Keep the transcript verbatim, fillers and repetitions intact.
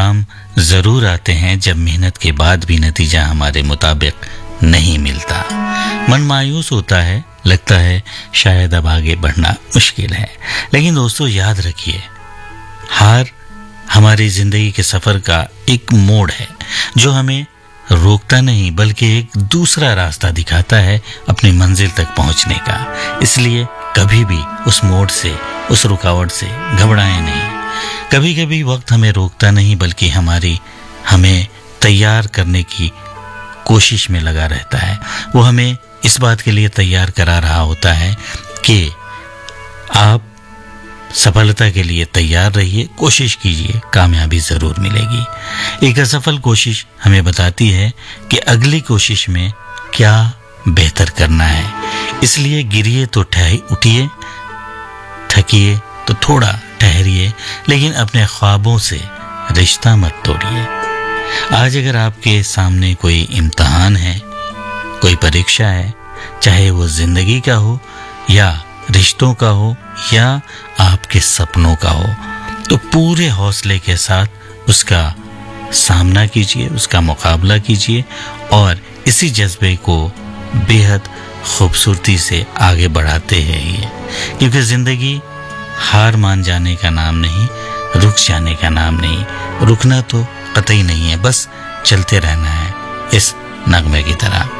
मुकाम ज़रूर आते हैं जब मेहनत के बाद भी नतीजा हमारे मुताबिक नहीं मिलता। मन मायूस होता है, लगता है शायद अब आगे बढ़ना मुश्किल है। लेकिन दोस्तों याद रखिए, हार हमारी ज़िंदगी के सफ़र का एक मोड़ है जो हमें रोकता नहीं बल्कि एक दूसरा रास्ता दिखाता है अपनी मंजिल तक पहुंचने का। इसलिए कभी भी उस मोड़ से, उस रुकावट से घबराएं नहीं। कभी कभी वक्त हमें रोकता नहीं बल्कि हमारी हमें तैयार करने की कोशिश में लगा रहता है। वो हमें इस बात के लिए तैयार करा रहा होता है कि आप सफलता के लिए तैयार रहिए, कोशिश कीजिए, कामयाबी ज़रूर मिलेगी। एक असफल कोशिश हमें बताती है कि अगली कोशिश में क्या बेहतर करना है। इसलिए गिरिए तो ठह उठिए, थकिए तो थोड़ा ठहरिए, लेकिन अपने ख्वाबों से रिश्ता मत तोड़िए। आज अगर आपके सामने कोई इम्तिहान है, कोई परीक्षा है, चाहे वो जिंदगी का हो या रिश्तों का हो या आपके सपनों का हो, तो पूरे हौसले के साथ उसका सामना कीजिए, उसका मुकाबला कीजिए और इसी जज्बे को बेहद खूबसूरती से आगे बढ़ाते हैं ये। क्योंकि ज़िंदगी हार मान जाने का नाम नहीं, रुक जाने का नाम नहीं। रुकना तो कतई नहीं है, बस चलते रहना है इस नगमे की तरह।